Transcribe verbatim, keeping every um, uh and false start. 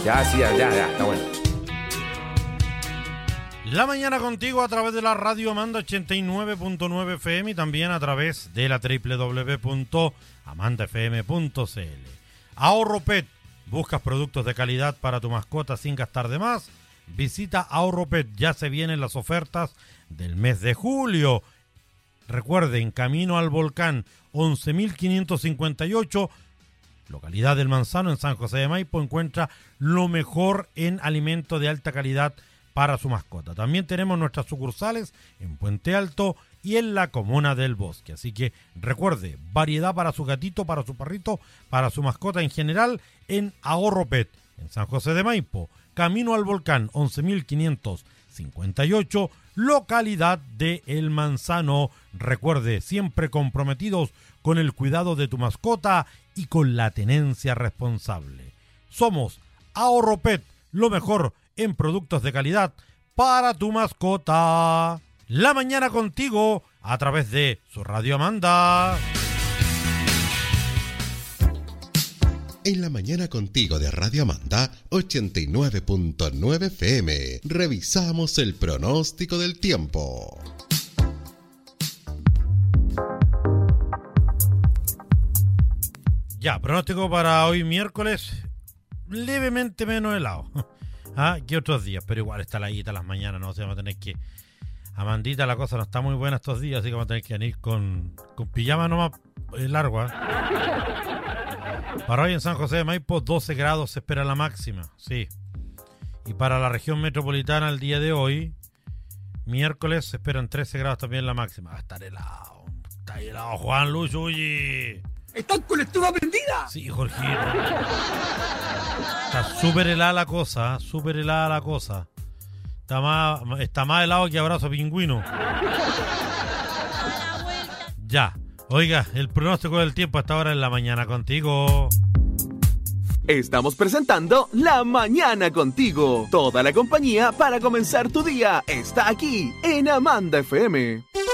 Ya, sí, ya, ya, ya, está bueno. La mañana contigo a través de la radio Amanda ochenta y nueve punto nueve F M y también a través de la doble u doble u doble u punto amanda f m punto c l. Ahorro Pet. ¿Buscas productos de calidad para tu mascota sin gastar de más? Visita Ahorro Pet. Ya se vienen las ofertas del mes de julio. Recuerden, camino al volcán, once mil quinientos cincuenta y ocho, localidad del Manzano, en San José de Maipo, encuentra lo mejor en alimento de alta calidad para su mascota. También tenemos nuestras sucursales en Puente Alto y en la comuna del Bosque. Así que recuerde, variedad para su gatito, para su perrito, para su mascota en general en Ahorro Pet, en San José de Maipo, camino al volcán, once mil quinientos cincuenta y ocho, localidad de El Manzano. Recuerde, siempre comprometidos con el cuidado de tu mascota y con la tenencia responsable. Somos Ahorro Pet, lo mejor en productos de calidad para tu mascota. La mañana contigo a través de su radio Amanda. En la mañana contigo de Radio Amanda ochenta y nueve punto nueve F M, revisamos el pronóstico del tiempo. Ya, pronóstico para hoy miércoles, levemente menos helado ¿ah? que otros días, pero igual está heladita las mañanas, no o sea, vamos a tener que... Amandita, la cosa no está muy buena estos días, así que vamos a tener que venir con, con pijama nomás eh, largo. ¿eh? Para hoy en San José de Maipo, doce grados se espera la máxima, sí. Y para la región metropolitana el día de hoy, miércoles, se esperan trece grados también la máxima. Va a estar helado, está helado Juan Luis, oye. ¿Están con la estufa prendida? Sí, Jorgito. Está súper helada la cosa, súper helada la cosa. Está más, está más helado que abrazo pingüino. Ya, oiga, el pronóstico del tiempo hasta ahora en la mañana contigo. Estamos presentando La Mañana Contigo. Toda la compañía para comenzar tu día está aquí en Amanda F M.